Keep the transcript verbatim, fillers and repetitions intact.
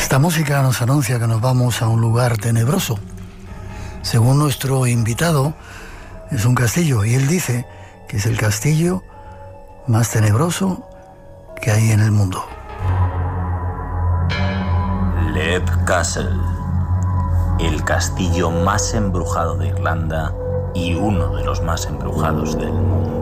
Esta música nos anuncia que nos vamos a un lugar tenebroso. Según nuestro invitado, es un castillo y él dice que es el castillo más tenebroso que hay en el mundo. Leap Castle, el castillo más embrujado de Irlanda y uno de los más embrujados del mundo.